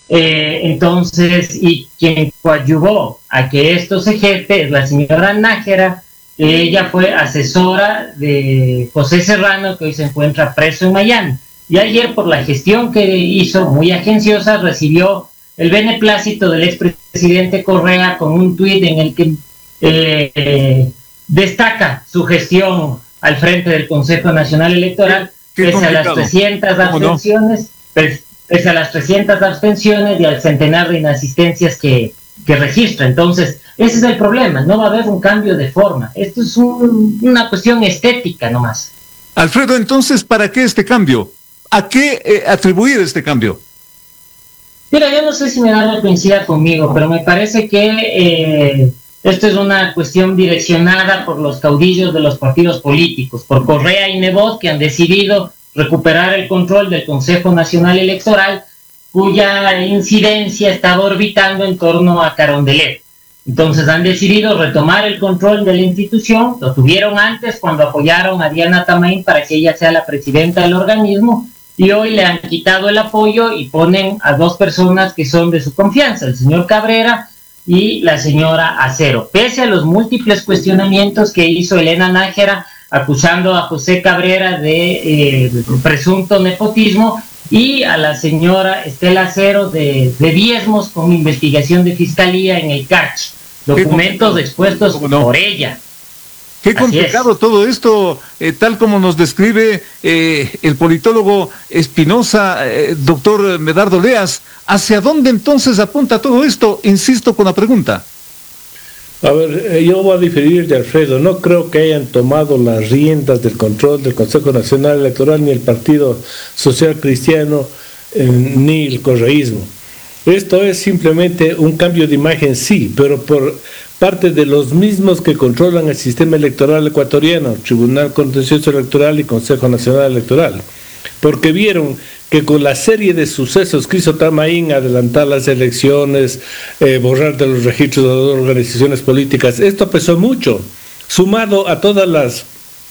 Entonces, y quien coadyuvó a que esto se geste es la señora Nájera. Ella fue asesora de José Serrano, que hoy se encuentra preso en Miami. Y ayer, por la gestión que hizo, muy agenciosa, recibió el beneplácito del expresidente Correa con un tuit en el que destaca su gestión al frente del Consejo Nacional Electoral, pese a las 300 abstenciones, pese a las 300 abstenciones y al centenar de inasistencias que registra. Entonces, ese es el problema, no va a haber un cambio de forma. Esto es una cuestión estética nomás. Alfredo, entonces, ¿para qué este cambio? ¿A qué atribuir este cambio? Mira, yo no sé si Medardo coincida conmigo, pero me parece que esto es una cuestión direccionada por los caudillos de los partidos políticos, por Correa y Nebot, que han decidido recuperar el control del Consejo Nacional Electoral, cuya incidencia estaba orbitando en torno a Carondelet. Entonces han decidido retomar el control de la institución. Lo tuvieron antes cuando apoyaron a Diana Tamain para que ella sea la presidenta del organismo, y hoy le han quitado el apoyo y ponen a dos personas que son de su confianza, el señor Cabrera y la señora Acero. Pese a los múltiples cuestionamientos que hizo Elena Nájera acusando a José Cabrera de presunto nepotismo, y a la señora Estela Acero de diezmos con investigación de fiscalía en el CARCH, documentos expuestos por ella. Qué complicado todo esto, tal como nos describe el politólogo Espinosa, doctor Medardo Leas. ¿Hacia dónde entonces apunta todo esto? Insisto con la pregunta. A ver, yo voy a diferir de Alfredo. No creo que hayan tomado las riendas del control del Consejo Nacional Electoral ni el Partido Social Cristiano ni el correísmo. Esto es simplemente un cambio de imagen, sí, pero por parte de los mismos que controlan el sistema electoral ecuatoriano, Tribunal Contencioso Electoral y Consejo Nacional Electoral, porque vieron que con la serie de sucesos que hizo Tamain, adelantar las elecciones, borrar de los registros de las organizaciones políticas, esto pesó mucho, sumado a todos los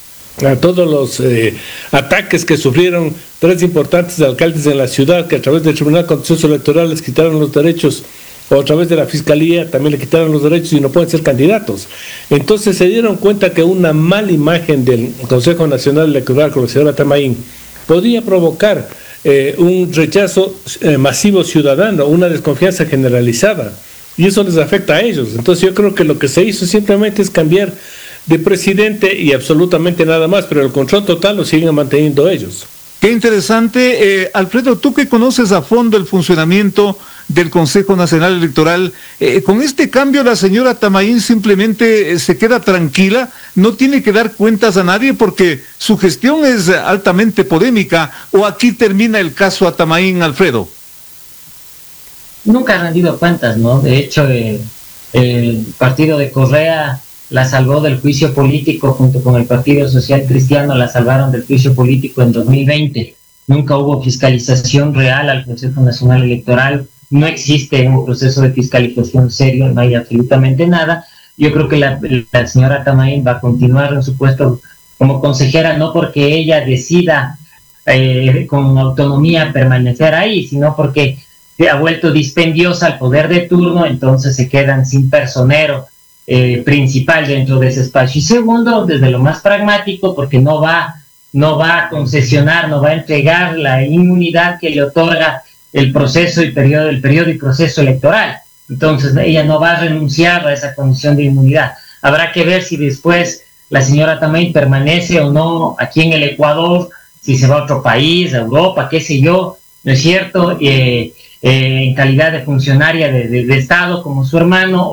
ataques que sufrieron tres importantes alcaldes en la ciudad, que a través del Tribunal Contencioso Electoral les quitaron los derechos, o a través de la Fiscalía también le quitaron los derechos y no pueden ser candidatos. Entonces se dieron cuenta que una mala imagen del Consejo Nacional Electoral con la señora Tamain podía provocar un rechazo masivo ciudadano, una desconfianza generalizada, y eso les afecta a ellos. Entonces yo creo que lo que se hizo simplemente es cambiar de presidente y absolutamente nada más, pero el control total lo siguen manteniendo ellos. Qué interesante. Alfredo, tú que conoces a fondo el funcionamiento del Consejo Nacional Electoral, con este cambio la señora Tamain simplemente se queda tranquila, no tiene que dar cuentas a nadie porque su gestión es altamente polémica, ¿o aquí termina el caso a Tamain, Alfredo? Nunca ha rendido cuentas, ¿no? De hecho, el partido de Correa la salvó del juicio político junto con el Partido Social Cristiano, la salvaron del juicio político en 2020. Nunca hubo fiscalización real al Consejo Nacional Electoral, no existe un proceso de fiscalización serio, no hay absolutamente nada. Yo creo que la señora Tamain va a continuar en su puesto como consejera, no porque ella decida con autonomía permanecer ahí, sino porque se ha vuelto dispendiosa al poder de turno, entonces se quedan sin personero principal dentro de ese espacio. Y segundo, desde lo más pragmático, porque no va a concesionar, no va a entregar la inmunidad que le otorga el periodo y proceso electoral. Entonces ella no va a renunciar a esa condición de inmunidad. Habrá que ver si después la señora Tamain permanece o no aquí en el Ecuador, si se va a otro país, a Europa, qué sé yo, ¿no es cierto? En calidad de funcionaria de Estado como su hermano,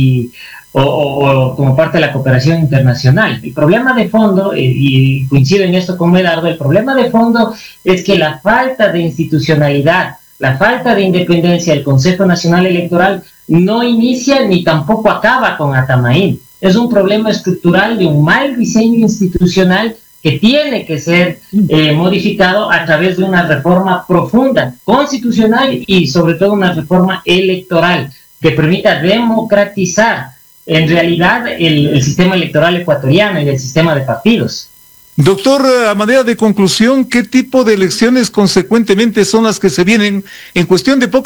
o como parte de la cooperación internacional. El problema de fondo, y coincido en esto con Medardo, el problema de fondo es que la falta de institucionalidad, la falta de independencia del Consejo Nacional Electoral no inicia ni tampoco acaba con Tamain. Es un problema estructural de un mal diseño institucional que tiene que ser modificado a través de una reforma profunda, constitucional y sobre todo una reforma electoral que permita democratizar en realidad el sistema electoral ecuatoriano y el sistema de partidos. Doctor, a manera de conclusión, ¿qué tipo de elecciones consecuentemente son las que se vienen en cuestión de pocas